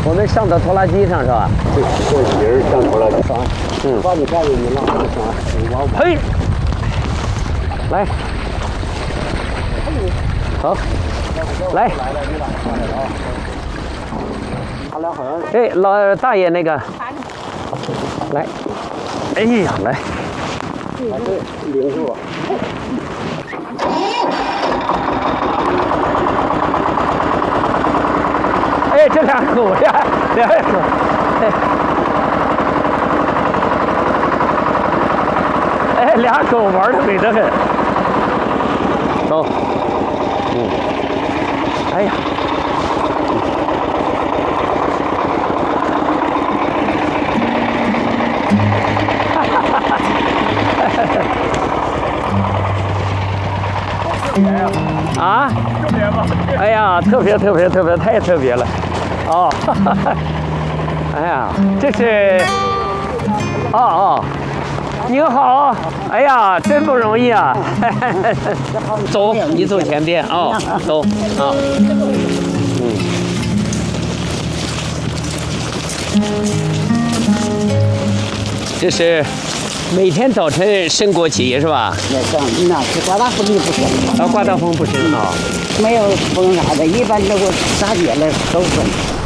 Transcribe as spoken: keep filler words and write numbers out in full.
我们上到拖拉机上是吧？ 这这人上拖拉机上， 嗯， 把你带着你浪就上，往嘿，来，好，来， 他俩好像哎，老大爷那个，来，哎呀，来， 还是零数。 哎，这俩狗呀，俩狗，哎，哎，俩狗玩的美得很。走，嗯，哎呀，啊？ 特别吗？ 哎呀，特别特别特别，太特别了。哦，哈哈哈，哎呀，这是，哦哦，您好，哎呀，真不容易啊！走，你走前边啊，走啊，嗯，这是每天早晨升国旗是吧？ 那上那是刮大风就不行了， 啊，刮大风不升啊。 没有风啥的，一般都给打解了都风。